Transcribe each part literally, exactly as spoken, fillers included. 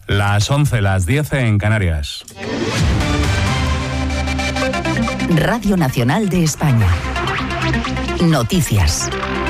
Las once, las diez en Canarias. Radio Nacional de España. Noticias.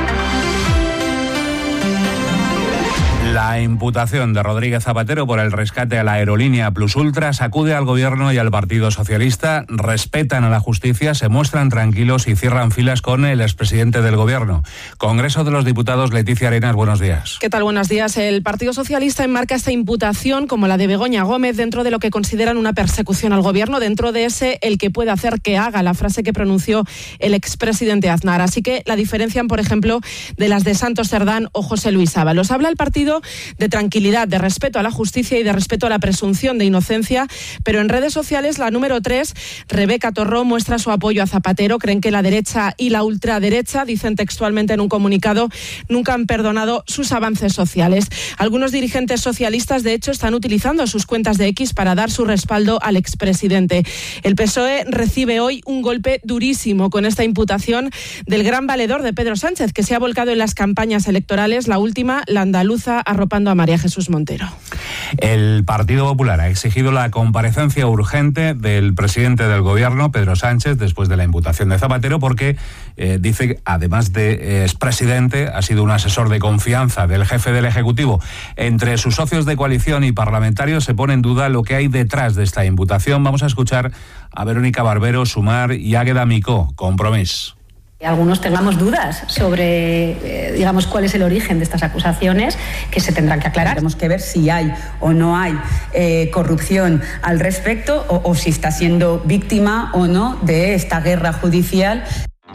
La imputación de Rodríguez Zapatero por el rescate a la aerolínea Plus Ultra sacude al Gobierno y al Partido Socialista. Respetan a la justicia, se muestran tranquilos y cierran filas con el expresidente del Gobierno. Congreso de los Diputados, Leticia Arenas, buenos días. ¿Qué tal? Buenos días. El Partido Socialista enmarca esta imputación, como la de Begoña Gómez, dentro de lo que consideran una persecución al Gobierno, dentro de ese el que puede hacer que haga, la frase que pronunció el expresidente Aznar. Así que la diferencian, por ejemplo, de las de Santos Cerdán o José Luis Ábalos. Habla el partido de tranquilidad, de respeto a la justicia y de respeto a la presunción de inocencia, pero en redes sociales la número tres, Rebeca Torró, muestra su apoyo a Zapatero. Creen que la derecha y la ultraderecha, dicen textualmente en un comunicado, nunca han perdonado sus avances sociales. Algunos dirigentes socialistas, de hecho, están utilizando sus cuentas de X para dar su respaldo al expresidente. El P S O E recibe hoy un golpe durísimo con esta imputación del gran valedor de Pedro Sánchez, que se ha volcado en las campañas electorales, la última, la andaluza, arropando a María Jesús Montero. El Partido Popular ha exigido la comparecencia urgente del presidente del Gobierno, Pedro Sánchez, después de la imputación de Zapatero, porque eh, dice que, además de expresidente, ha sido un asesor de confianza del jefe del Ejecutivo. Entre sus socios de coalición y parlamentarios se pone en duda lo que hay detrás de esta imputación. Vamos a escuchar a Verónica Barbero, Sumar y Águeda Micó, Compromís. Algunos tengamos dudas sobre, eh, digamos, cuál es el origen de estas acusaciones, que se tendrán que aclarar. Tenemos que ver si hay o no hay eh, corrupción al respecto o, o si está siendo víctima o no de esta guerra judicial.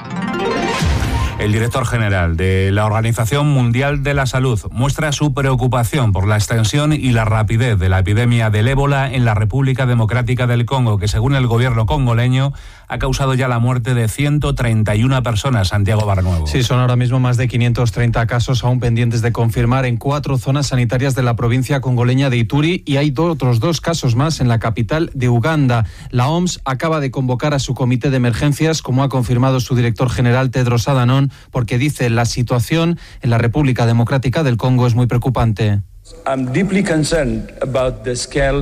El director general de la Organización Mundial de la Salud muestra su preocupación por la extensión y la rapidez de la epidemia del ébola en la República Democrática del Congo, que según el gobierno congoleño ha causado ya la muerte de ciento treinta y una personas. Santiago Barnuevo. Sí, son ahora mismo más de quinientos treinta casos aún pendientes de confirmar en cuatro zonas sanitarias de la provincia congoleña de Ituri, y hay do, otros dos casos más en la capital de Uganda. La O M S acaba de convocar a su comité de emergencias, como ha confirmado su director general Tedros Adhanom, porque dice la situación en la República Democrática del Congo es muy preocupante. I'm deeply concerned about the scale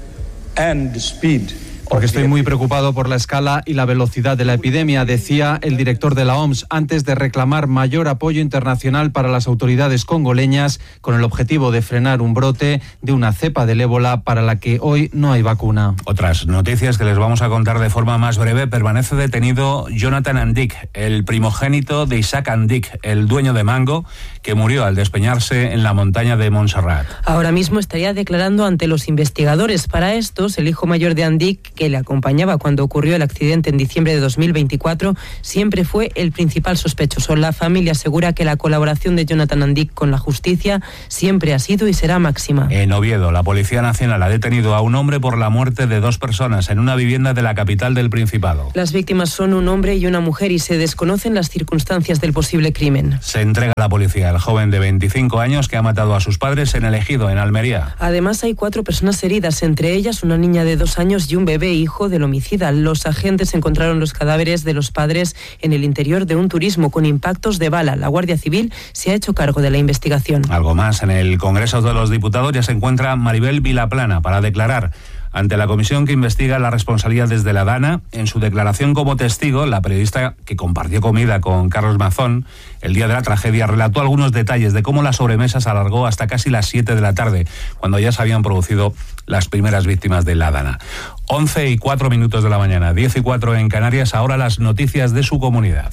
and the speed. Porque estoy muy preocupado por la escala y la velocidad de la epidemia, decía el director de la O M S, antes de reclamar mayor apoyo internacional para las autoridades congoleñas, con el objetivo de frenar un brote de una cepa del ébola para la que hoy no hay vacuna. Otras noticias que les vamos a contar de forma más breve. Permanece detenido Jonathan Andic, el primogénito de Isaac Andic, el dueño de Mango, que murió al despeñarse en la montaña de Montserrat. Ahora mismo estaría declarando ante los investigadores. Para estos, el hijo mayor de Andic, que le acompañaba cuando ocurrió el accidente en diciembre de dos mil veinticuatro, siempre fue el principal sospechoso. La familia asegura que la colaboración de Jonathan Andic con la justicia siempre ha sido y será máxima. En Oviedo, la Policía Nacional ha detenido a un hombre por la muerte de dos personas en una vivienda de la capital del Principado. Las víctimas son un hombre y una mujer y se desconocen las circunstancias del posible crimen. Se entrega a la policía el joven de veinticinco años que ha matado a sus padres en el Ejido, en Almería. Además, hay cuatro personas heridas, entre ellas una niña de dos años y un bebé hijo del homicida. Los agentes encontraron los cadáveres de los padres en el interior de un turismo con impactos de bala. La Guardia Civil se ha hecho cargo de la investigación. Algo más. En el Congreso de los Diputados ya se encuentra Maribel Vilaplana para declarar ante la comisión que investiga las responsabilidades de la Dana. En su declaración como testigo, la periodista que compartió comida con Carlos Mazón el día de la tragedia relató algunos detalles de cómo la sobremesa se alargó hasta casi las siete de la tarde, cuando ya se habían producido las primeras víctimas de la Dana. once y cuatro minutos de la mañana, diez y cuatro en Canarias. Ahora las noticias de su comunidad.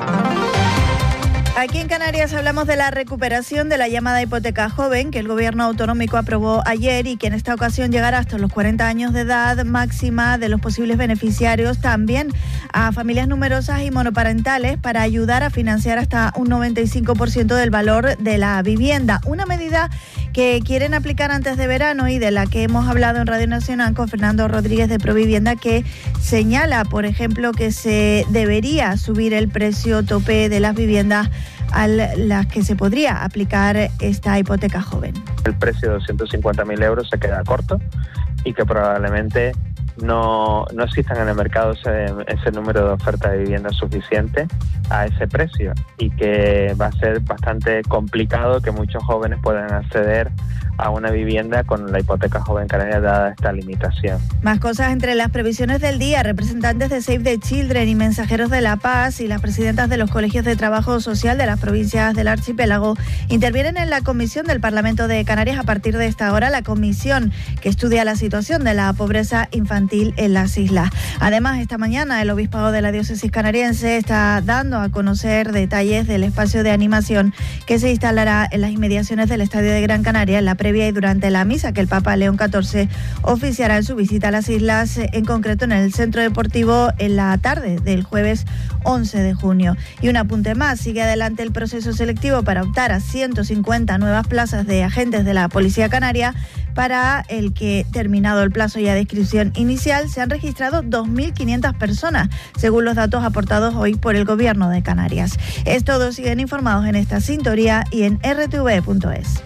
Aquí en Canarias hablamos de la recuperación de la llamada hipoteca joven que el gobierno autonómico aprobó ayer y que en esta ocasión llegará hasta los cuarenta años de edad máxima de los posibles beneficiarios, también a familias numerosas y monoparentales, para ayudar a financiar hasta un noventa y cinco por ciento del valor de la vivienda. Una medida que quieren aplicar antes de verano y de la que hemos hablado en Radio Nacional con Fernando Rodríguez de Provivienda, que señala, por ejemplo, que se debería subir el precio tope de las viviendas a las que se podría aplicar esta hipoteca joven. El precio de doscientos cincuenta mil euros se queda corto y que probablemente no, no existan en el mercado ese, ese número de oferta de vivienda suficiente a ese precio, y que va a ser bastante complicado que muchos jóvenes puedan acceder a una vivienda con la hipoteca joven canaria dada esta limitación. Más cosas entre las previsiones del día. Representantes de Save the Children y Mensajeros de la Paz y las presidentas de los colegios de trabajo social de las provincias del archipiélago intervienen en la comisión del Parlamento de Canarias a partir de esta hora, la comisión que estudia la situación de la pobreza infantil en las islas. Además, esta mañana el obispado de la diócesis canariense está dando a conocer detalles del espacio de animación que se instalará en las inmediaciones del Estadio de Gran Canaria en la previa y durante la misa que el Papa León catorce oficiará en su visita a las islas, en concreto en el Centro Deportivo en la tarde del jueves once de junio. Y un apunte más, sigue adelante el proceso selectivo para optar a ciento cincuenta nuevas plazas de agentes de la Policía Canaria, para el que, terminado el plazo ya de inscripción inicial, se han registrado dos mil quinientas personas, según los datos aportados hoy por el Gobierno de Canarias. Es todo, siguen informados en esta sintonía y en r t v punto es.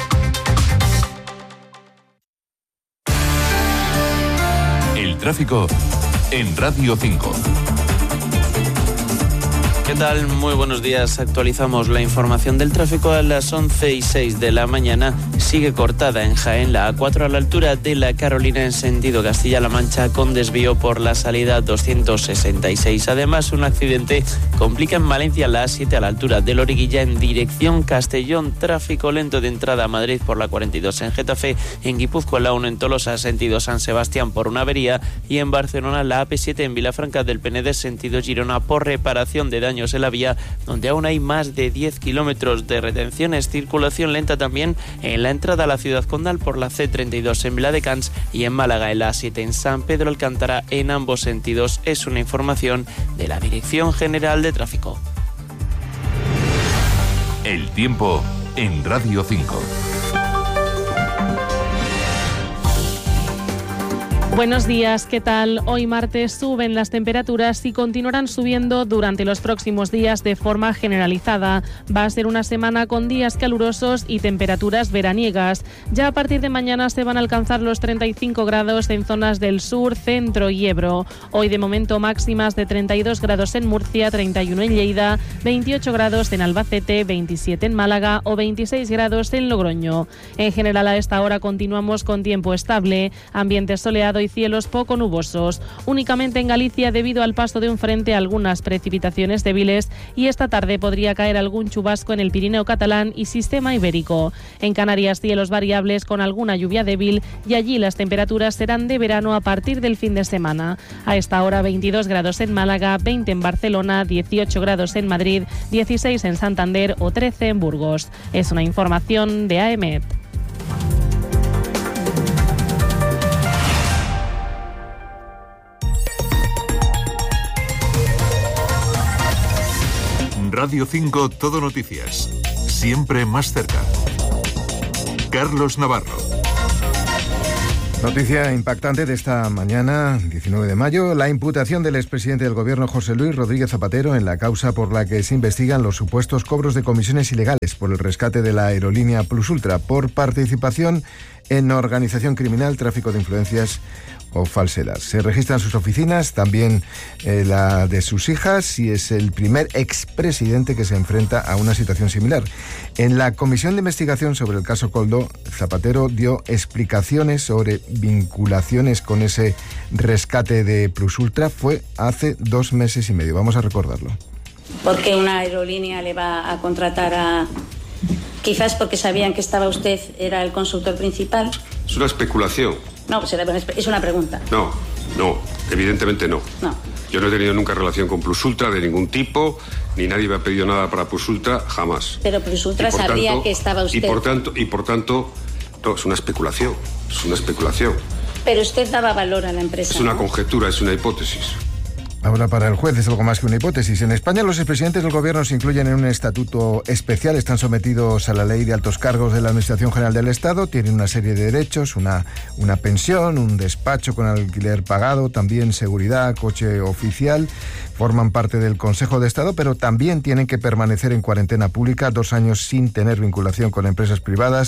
El tráfico en Radio cinco. ¿Qué tal? Muy buenos días. Actualizamos la información del tráfico a las once y seis de la mañana. Sigue cortada en Jaén la A cuatro a la altura de la Carolina en sentido Castilla-La Mancha con desvío por la salida doscientos sesenta y seis. Además, un accidente complica en Valencia la A siete a la altura de Loriguilla en dirección Castellón. Tráfico lento de entrada a Madrid por la cuarenta y dos en Getafe. En Guipúzcoa la uno en Tolosa sentido San Sebastián por una avería. Y en Barcelona la A P siete en Vilafranca del Penedès sentido Girona por reparación de daños en la vía, donde aún hay más de diez kilómetros de retenciones. Circulación lenta también en la entrada a la ciudad condal por la C treinta y dos en Viladecans y en Málaga en la A siete en San Pedro Alcántara en ambos sentidos. Es una información de la Dirección General de Tráfico. El tiempo en Radio cinco. Buenos días, ¿qué tal? Hoy martes suben las temperaturas y continuarán subiendo durante los próximos días de forma generalizada. Va a ser una semana con días calurosos y temperaturas veraniegas. Ya a partir de mañana se van a alcanzar los treinta y cinco grados en zonas del sur, centro y Ebro. Hoy de momento máximas de treinta y dos grados en Murcia, treinta y uno en Lleida, veintiocho grados en Albacete, veintisiete en Málaga o veintiséis grados en Logroño. En general a esta hora continuamos con tiempo estable, ambiente soleado y cielos poco nubosos. Únicamente en Galicia, debido al paso de un frente, algunas precipitaciones débiles y esta tarde podría caer algún chubasco en el Pirineo catalán y sistema ibérico. En Canarias, cielos variables con alguna lluvia débil y allí las temperaturas serán de verano a partir del fin de semana. A esta hora veintidós grados en Málaga, veinte en Barcelona, dieciocho grados en Madrid, dieciséis en Santander o trece en Burgos. Es una información de A E M E T. Radio cinco Todo Noticias. Siempre más cerca. Carlos Navarro. Noticia impactante de esta mañana, diecinueve de mayo, la imputación del expresidente del Gobierno José Luis Rodríguez Zapatero en la causa por la que se investigan los supuestos cobros de comisiones ilegales por el rescate de la aerolínea Plus Ultra por participación en organización criminal, tráfico de influencias o falsedad. Se registran sus oficinas, también eh, la de sus hijas, y es el primer expresidente que se enfrenta a una situación similar. En la comisión de investigación sobre el caso Koldo, Zapatero dio explicaciones sobre vinculaciones con ese rescate de Plus Ultra. Fue hace dos meses y medio. Vamos a recordarlo. ¿Por qué una aerolínea le va a contratar a...? Quizás porque sabían que estaba usted, era el consultor principal. Es una especulación. No, pues es una pregunta. No, no, evidentemente no. No. Yo no he tenido nunca relación con Plus Ultra de ningún tipo, ni nadie me ha pedido nada para Plus Ultra, jamás. Pero Plus Ultra sabría tanto, que estaba usted... Y por tanto, y por tanto, no, es una especulación, es una especulación. Pero usted daba valor a la empresa. Es una ¿no? conjetura, es una hipótesis. Ahora, para el juez es algo más que una hipótesis. En España los expresidentes del gobierno se incluyen en un estatuto especial, están sometidos a la ley de altos cargos de la Administración General del Estado, tienen una serie de derechos, una, una pensión, un despacho con alquiler pagado, también seguridad, coche oficial, forman parte del Consejo de Estado, pero también tienen que permanecer en cuarentena pública dos años sin tener vinculación con empresas privadas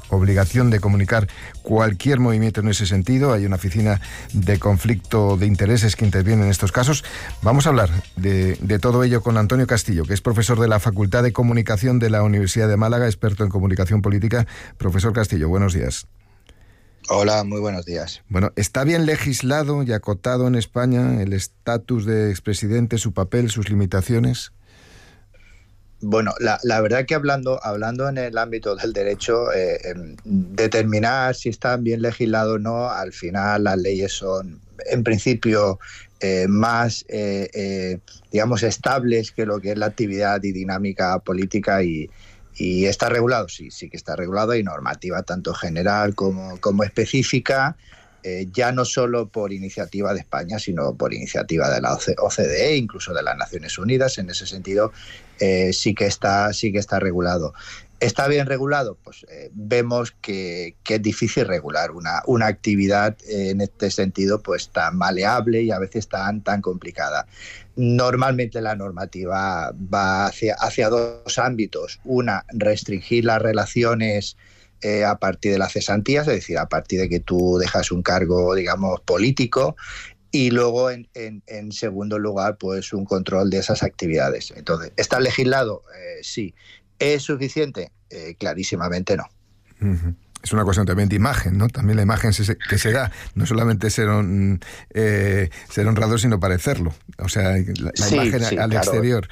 obligación de comunicar cualquier movimiento en ese sentido. Hay una oficina de conflicto de intereses que interviene en estos casos. Vamos a hablar de, de todo ello con Antonio Castillo, que es profesor de la Facultad de Comunicación de la Universidad de Málaga, experto en comunicación política. Profesor Castillo, buenos días. Hola, muy buenos días. Bueno, ¿está bien legislado y acotado en España el estatus de expresidente, su papel, sus limitaciones? Bueno, la, la verdad que hablando, hablando en el ámbito del derecho, eh, eh, determinar si están bien legislados o no, al final las leyes son, en principio, eh, más, eh, eh, digamos, estables que lo que es la actividad y dinámica política y Y está regulado, sí, sí que está regulado. Hay normativa tanto general como, como específica, eh, ya no solo por iniciativa de España, sino por iniciativa de la O C D E, incluso de las Naciones Unidas. En ese sentido, eh, sí que está, sí que está regulado. ¿Está bien regulado? Pues eh, vemos que, que es difícil regular una, una actividad eh, en este sentido pues tan maleable y a veces tan, tan complicada. Normalmente la normativa va hacia, hacia dos ámbitos. Una, restringir las relaciones eh, a partir de las cesantías, es decir, a partir de que tú dejas un cargo, digamos, político, y luego, en, en, en segundo lugar, pues un control de esas actividades. Entonces, ¿está legislado? Eh, sí. ¿Es suficiente? Eh, clarísimamente no. Uh-huh. Es una cuestión también de imagen, ¿no? También la imagen se, que se da, no solamente ser, on, eh, ser honrado, sino parecerlo. O sea, la, la sí, imagen sí, al claro. exterior.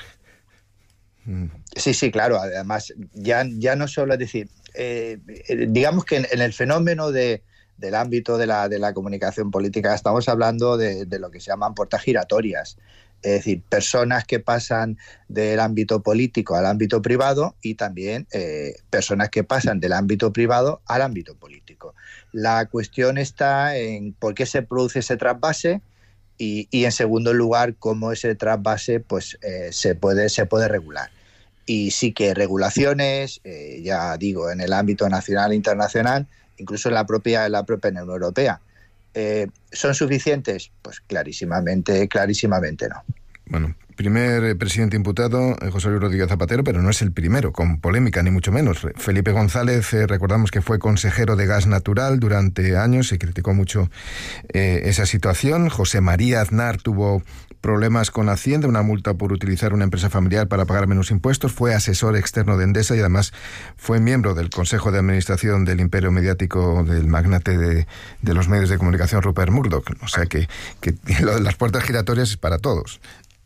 Sí, sí, claro. Además, ya, ya no solo es decir, eh, digamos que en, en el fenómeno de, del ámbito de la, de la comunicación política estamos hablando de, de lo que se llaman puertas giratorias. Es decir, personas que pasan del ámbito político al ámbito privado y también eh, personas que pasan del ámbito privado al ámbito político. La cuestión está en por qué se produce ese trasvase y, y en segundo lugar, cómo ese trasvase pues, eh, se, puede, se puede regular. Y sí que regulaciones, eh, ya digo, en el ámbito nacional e internacional, incluso en la propia, en la propia Unión Europea. Eh, ¿Son suficientes? Pues clarísimamente, clarísimamente no. Bueno, primer presidente imputado, José Luis Rodríguez Zapatero, pero no es el primero, con polémica, ni mucho menos. Felipe González, eh, recordamos que fue consejero de gas natural durante años, se criticó mucho eh, esa situación. José María Aznar tuvo problemas con Hacienda, una multa por utilizar una empresa familiar para pagar menos impuestos, fue asesor externo de Endesa y además fue miembro del Consejo de Administración del imperio mediático del magnate de, de los medios de comunicación Rupert Murdoch. O sea que, que lo de las puertas giratorias es para todos.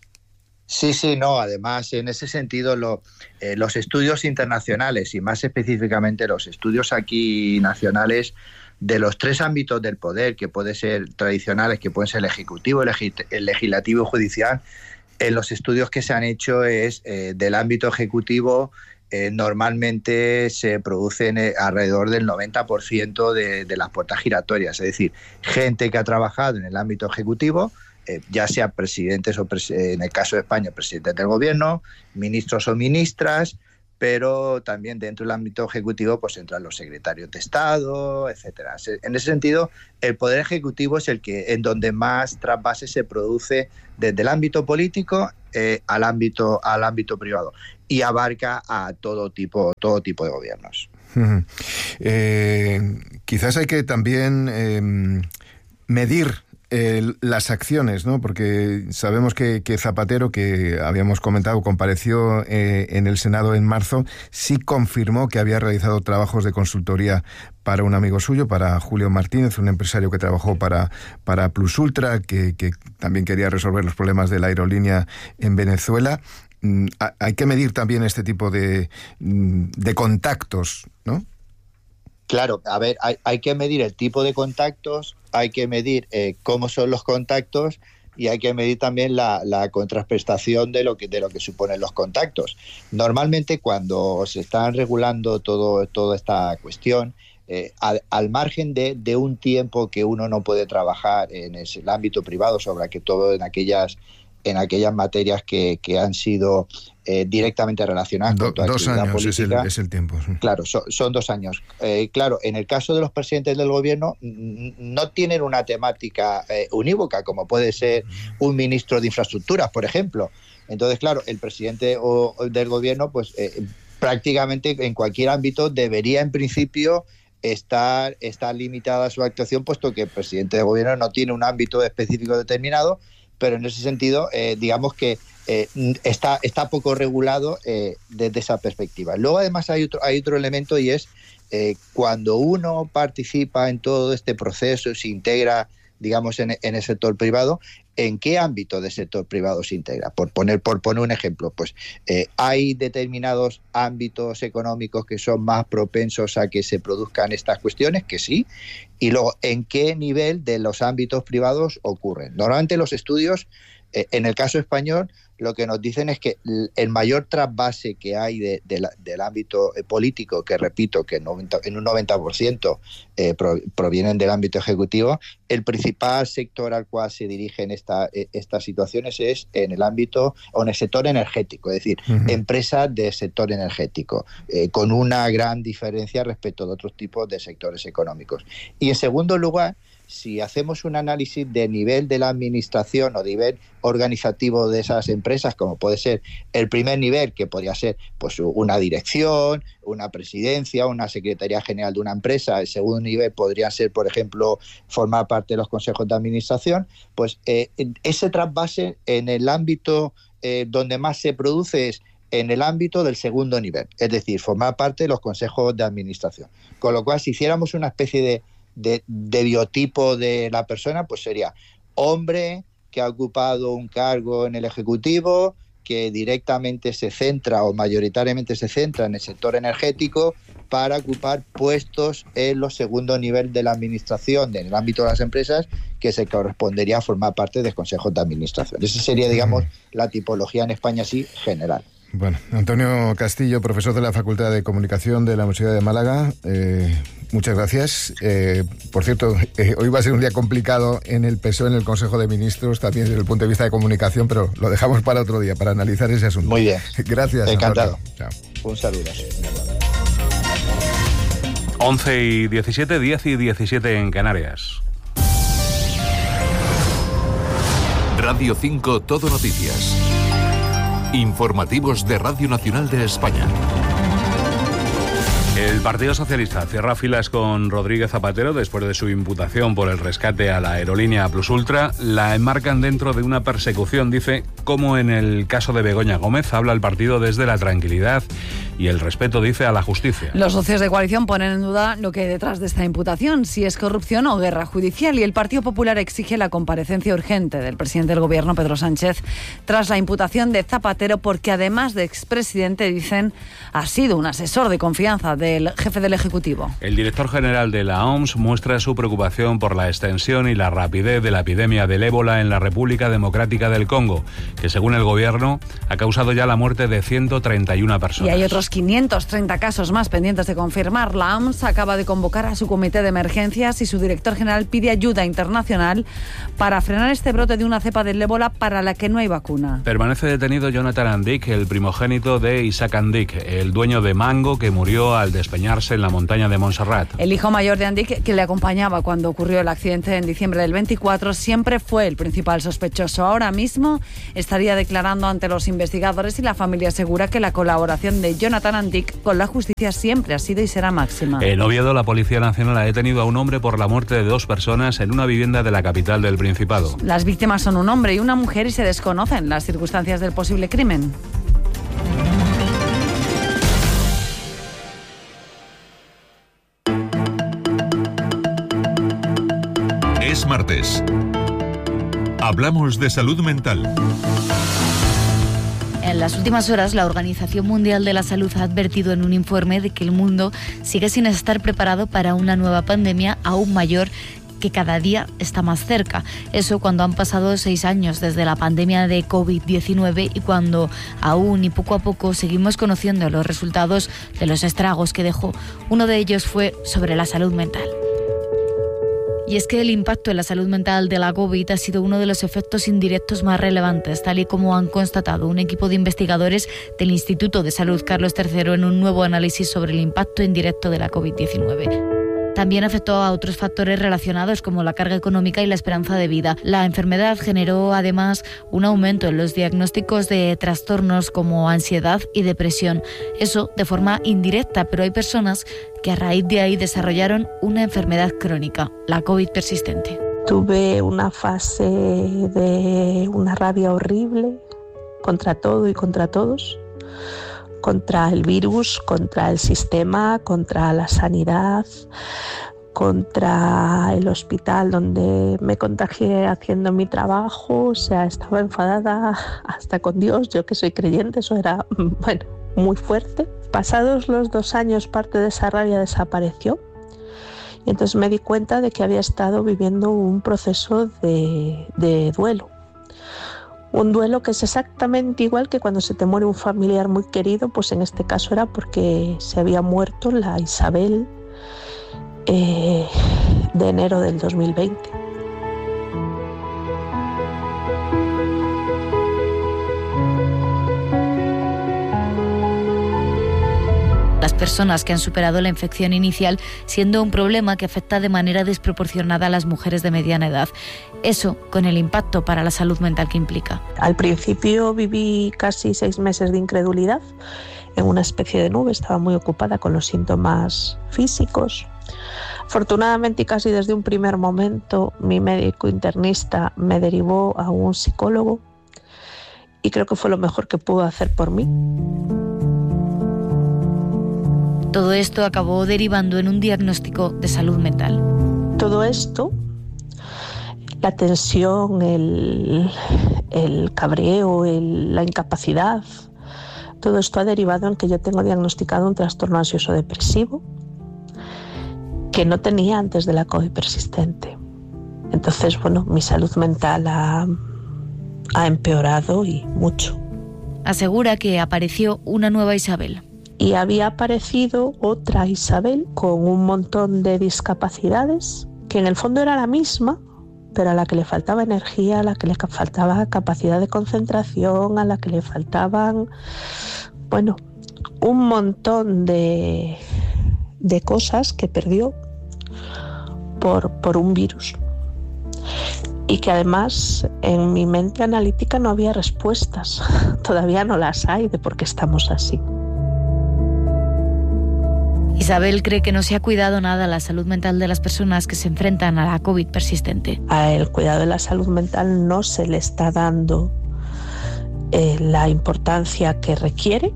Sí, sí, no. Además, en ese sentido, lo, eh, los estudios internacionales y más específicamente los estudios aquí nacionales de los tres ámbitos del poder, que pueden ser tradicionales, que pueden ser el ejecutivo, el, legit- el legislativo y judicial, en los estudios que se han hecho es eh, del ámbito ejecutivo, eh, normalmente se producen eh, alrededor del noventa por ciento de, de las puertas giratorias, es decir, gente que ha trabajado en el ámbito ejecutivo, eh, ya sea presidentes o pres- en el caso de España, presidentes del gobierno, ministros o ministras, pero también dentro del ámbito ejecutivo pues entran los secretarios de Estado, etcétera. En ese sentido, el poder ejecutivo es el que en donde más trasvase se produce desde el ámbito político eh, al ámbito al ámbito privado y abarca a todo tipo todo tipo de gobiernos. Uh-huh. Eh, quizás hay que también eh, medir Eh, las acciones, ¿no? Porque sabemos que, que Zapatero, que habíamos comentado, compareció eh, en el Senado en marzo, sí confirmó que había realizado trabajos de consultoría para un amigo suyo, para Julio Martínez, un empresario que trabajó para, para Plus Ultra, que, que también quería resolver los problemas de la aerolínea en Venezuela. Mm, hay que medir también este tipo de, de contactos, ¿no? Claro, a ver, hay, hay que medir el tipo de contactos, hay que medir eh, cómo son los contactos y hay que medir también la, la contraprestación de lo que de lo que suponen los contactos. Normalmente cuando se están regulando todo toda esta cuestión, eh, al, al margen de, de un tiempo que uno no puede trabajar en el, el ámbito privado, sobre que todo en aquellas en aquellas materias que, que han sido eh, directamente relacionadas Do, con tu dos actividad años política. Es el, es el tiempo. Sí. Claro, so, son dos años. Eh, claro, en el caso de los presidentes del gobierno n- no tienen una temática eh, unívoca, como puede ser un ministro de infraestructuras, por ejemplo. Entonces, claro, el presidente o, o del gobierno pues eh, prácticamente en cualquier ámbito debería en principio estar, estar limitada su actuación, puesto que el presidente de gobierno no tiene un ámbito específico determinado, pero en ese sentido, eh, digamos que eh, está, está poco regulado eh, desde esa perspectiva. Luego, además, hay otro, hay otro elemento, y es eh, cuando uno participa en todo este proceso, se integra, digamos, en, en el sector privado, ¿en qué ámbito del sector privado se integra? Por poner, por poner un ejemplo, pues eh, hay determinados ámbitos económicos que son más propensos a que se produzcan estas cuestiones, que sí, y luego, ¿en qué nivel de los ámbitos privados ocurren? Normalmente los estudios, eh, en el caso español, lo que nos dicen es que el mayor trasvase que hay de, de la, del ámbito político, que repito, que noventa, en un noventa por ciento eh, pro, provienen del ámbito ejecutivo, el principal sector al cual se dirigen esta, estas situaciones es en el ámbito o en el sector energético, es decir, uh-huh. empresas del sector energético, eh, con una gran diferencia respecto de otros tipos de sectores económicos. Y en segundo lugar, si hacemos un análisis de nivel de la administración o nivel organizativo de esas empresas, como puede ser el primer nivel, que podría ser pues una dirección, una presidencia, una secretaría general de una empresa, el segundo nivel podría ser, por ejemplo, formar parte de los consejos de administración, pues eh, ese trasvase en el ámbito eh, donde más se produce es en el ámbito del segundo nivel, es decir, formar parte de los consejos de administración. Con lo cual, si hiciéramos una especie de De, de biotipo de la persona, pues sería hombre que ha ocupado un cargo en el Ejecutivo, que directamente se centra o mayoritariamente se centra en el sector energético para ocupar puestos en los segundos niveles de la administración, en el ámbito de las empresas, que se correspondería a formar parte de consejos de administración. Esa sería, digamos, la tipología en España así general. Bueno, Antonio Castillo, profesor de la Facultad de Comunicación de la Universidad de Málaga, eh, muchas gracias. Eh, por cierto, eh, hoy va a ser un día complicado en el P S O E, en el Consejo de Ministros, también desde el punto de vista de comunicación, pero lo dejamos para otro día, para analizar ese asunto. Muy bien. Gracias. Encantado. Chao. Un saludo. once y diecisiete, diez y diecisiete en Canarias. Radio cinco Todo Noticias. Informativos de Radio Nacional de España. El Partido Socialista cierra filas con Rodríguez Zapatero después de su imputación por el rescate a la aerolínea Plus Ultra. La enmarcan dentro de una persecución, dice, como en el caso de Begoña Gómez. Habla el partido desde la tranquilidad y el respeto, dice, a la justicia. Los socios de coalición ponen en duda lo que hay detrás de esta imputación, si es corrupción o guerra judicial, y el Partido Popular exige la comparecencia urgente del presidente del Gobierno, Pedro Sánchez, tras la imputación de Zapatero, porque además de expresidente, dicen, ha sido un asesor de confianza del jefe del Ejecutivo. El director general de la O M S muestra su preocupación por la extensión y la rapidez de la epidemia del ébola en la República Democrática del Congo, que según el Gobierno ha causado ya la muerte de ciento treinta y una personas. Y hay otros quinientos treinta casos más pendientes de confirmar. La O M S acaba de convocar a su comité de emergencias y su director general pide ayuda internacional para frenar este brote de una cepa del ébola para la que no hay vacuna. Permanece detenido Jonathan Andic, el primogénito de Isaac Andic, el dueño de Mango, que murió al despeñarse en la montaña de Montserrat. El hijo mayor de Andic, que le acompañaba cuando ocurrió el accidente en diciembre del veinticuatro, siempre fue el principal sospechoso. Ahora mismo estaría declarando ante los investigadores y la familia asegura que la colaboración de Jonathan Andic con la justicia siempre ha sido y será máxima. En Oviedo, la Policía Nacional ha detenido a un hombre por la muerte de dos personas en una vivienda de la capital del Principado. Las víctimas son un hombre y una mujer y se desconocen las circunstancias del posible crimen. Es martes. Hablamos de salud mental. En las últimas horas, la Organización Mundial de la Salud ha advertido en un informe de que el mundo sigue sin estar preparado para una nueva pandemia aún mayor que cada día está más cerca. Eso cuando han pasado seis años desde la pandemia de covid diecinueve y cuando aún y poco a poco seguimos conociendo los resultados de los estragos que dejó. Uno de ellos fue sobre la salud mental. Y es que el impacto en la salud mental de la COVID ha sido uno de los efectos indirectos más relevantes, tal y como han constatado un equipo de investigadores del Instituto de Salud Carlos tercero en un nuevo análisis sobre el impacto indirecto de la covid diecinueve. También afectó a otros factores relacionados como la carga económica y la esperanza de vida. La enfermedad generó además un aumento en los diagnósticos de trastornos como ansiedad y depresión. Eso de forma indirecta, pero hay personas que a raíz de ahí desarrollaron una enfermedad crónica, la COVID persistente. Tuve una fase de una rabia horrible contra todo y contra todos, contra el virus, contra el sistema, contra la sanidad, contra el hospital donde me contagié haciendo mi trabajo. O sea, estaba enfadada hasta con Dios, yo que soy creyente, eso era, bueno, muy fuerte. Pasados los dos años, parte de esa rabia desapareció. Y entonces me di cuenta de que había estado viviendo un proceso de, de duelo. Un duelo que es exactamente igual que cuando se te muere un familiar muy querido, pues en este caso era porque se había muerto la Isabel eh, de enero del dos mil veinte. Las personas que han superado la infección inicial, siendo un problema que afecta de manera desproporcionada a las mujeres de mediana edad. Eso con el impacto para la salud mental que implica. Al principio viví casi seis meses de incredulidad en una especie de nube, estaba muy ocupada con los síntomas físicos. Afortunadamente y casi desde un primer momento mi médico internista me derivó a un psicólogo y creo que fue lo mejor que pudo hacer por mí. Todo esto acabó derivando en un diagnóstico de salud mental. Todo esto, la tensión, el, el cabreo, el, la incapacidad, todo esto ha derivado en que yo tengo diagnosticado un trastorno ansioso depresivo que no tenía antes de la COVID persistente. Entonces, bueno, mi salud mental ha, ha empeorado y mucho. Asegura que apareció una nueva Isabel. Y había aparecido otra Isabel con un montón de discapacidades que en el fondo era la misma, pero a la que le faltaba energía, a la que le faltaba capacidad de concentración, a la que le faltaban, bueno, un montón de, de cosas que perdió por, por un virus. Y que además en mi mente analítica no había respuestas, todavía no las hay de por qué estamos así. Isabel cree que no se ha cuidado nada la salud mental de las personas que se enfrentan a la COVID persistente. El cuidado de la salud mental no se le está dando eh, la importancia que requiere.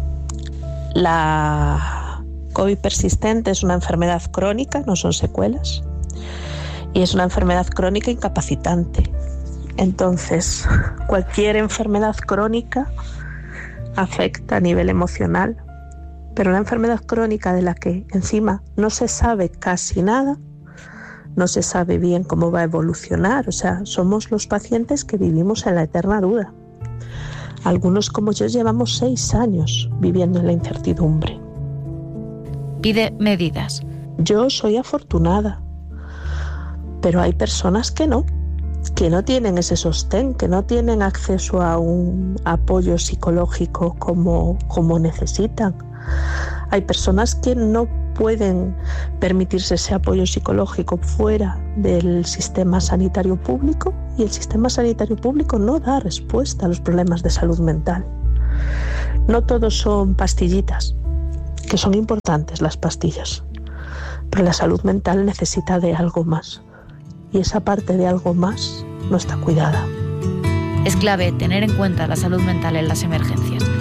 La COVID persistente es una enfermedad crónica, no son secuelas, y es una enfermedad crónica incapacitante. Entonces, cualquier enfermedad crónica afecta a nivel emocional. Pero una enfermedad crónica de la que encima no se sabe casi nada, no se sabe bien cómo va a evolucionar, o sea, somos los pacientes que vivimos en la eterna duda. Algunos como yo llevamos seis años viviendo en la incertidumbre. Pide medidas. Yo soy afortunada, pero hay personas que no, que no tienen ese sostén, que no tienen acceso a un apoyo psicológico como, como necesitan. Hay personas que no pueden permitirse ese apoyo psicológico fuera del sistema sanitario público y el sistema sanitario público no da respuesta a los problemas de salud mental. No todos son pastillitas, que son importantes las pastillas, pero la salud mental necesita de algo más y esa parte de algo más no está cuidada. Es clave tener en cuenta la salud mental en las emergencias.